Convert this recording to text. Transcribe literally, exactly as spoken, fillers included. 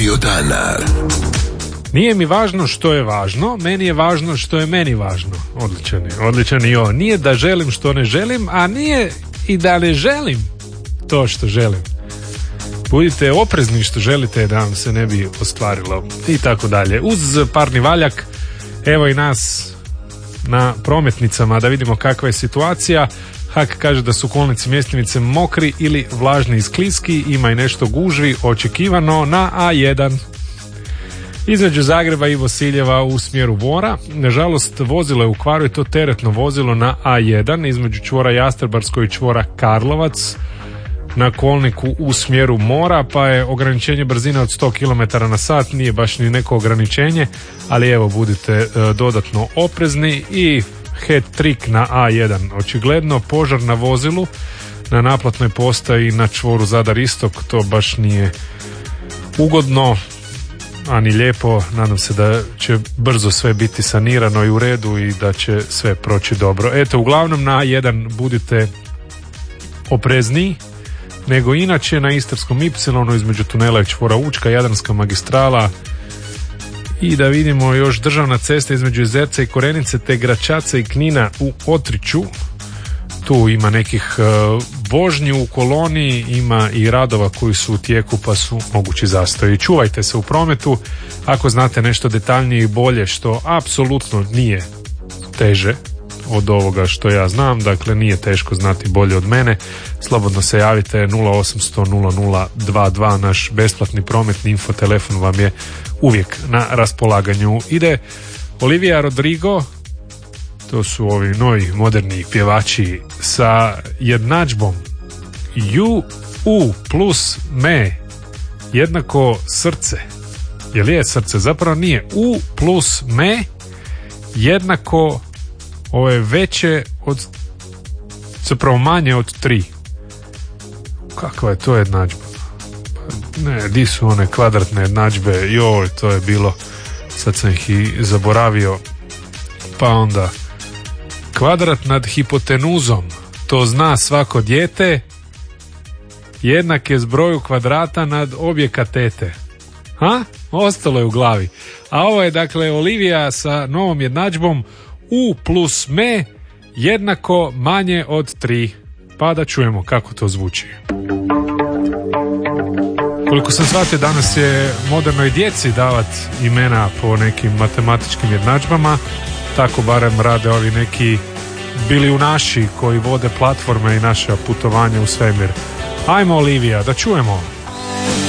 Radio dana. Nije mi važno što je važno, meni je važno što je meni važno. Odličan je, odličan je ovo. Nije da želim što ne želim, a nije i da ne želim to što želim. Budite oprezni što želite da vam se ne bi ostvarilo i tako dalje. Uz parni valjak, evo i nas na prometnicama da vidimo kakva je situacija. Hak kaže da su kolnici Mjestimice mokri ili vlažni i skliski, ima i nešto gužvi očekivano na A jedan. Između Zagreba i Vosiljeva u smjeru Mora. Nažalost, vozilo je u kvaru i to teretno vozilo na A jedan između čvora Jastrebarsko i čvora Karlovac na kolniku u smjeru Mora, pa je ograničenje brzine od sto kilometara na sat, nije baš ni neko ograničenje, ali evo budite e, dodatno oprezni. I hat-trick na A jedan. Očigledno požar na vozilu na naplatnoj postaji na čvoru Zadar Istok, to baš nije ugodno, a ni lijepo. Nadam se da će brzo sve biti sanirano i u redu i da će sve proći dobro. Eto, uglavnom na A jedan budite oprezniji nego inače. Na Istarskom Ipsilonu između tunela i čvora Učka, Jadranska magistrala. I da vidimo još državna cesta između Jezerca i Korenice te Gračaca i Knina u Otriću. Tu ima nekih uh, vožnji u koloni, ima i radova koji su u tijeku pa su mogući zastoji. Čuvajte se u prometu. Ako znate nešto detaljnije i bolje, što apsolutno nije teže od ovoga što ja znam, dakle nije teško znati bolje od mene, slobodno se javite. Nula osamsto nula nula dva dva, naš besplatni prometni info telefon vam je uvijek na raspolaganju. Ide Olivia Rodrigo, to su ovi novi moderni pjevači, sa jednadžbom ju, u plus me jednako srce. Je li je srce? Zapravo nije. U plus me jednako, ovo je veće od, zapravo manje od tri. Kakva je to jednadžba? Ne, di su one kvadratne jednadžbe? Joj, to je bilo, sad sam ih i zaboravio. Pa onda kvadrat nad hipotenuzom, to zna svako dijete, jednak je zbroju kvadrata nad obje katete. Ha? Ostalo je u glavi. A ovo je dakle Olivia sa novom jednadžbom u plus me jednako manje od tri. Pa da čujemo kako to zvuči. Koliko sam shvatio, danas je modernoj djeci davat imena po nekim matematičkim jednadžbama. Tako barem rade ovi neki bilijunaši koji vode platforme i naša putovanja u svemir. Ajmo Olivia, da čujemo.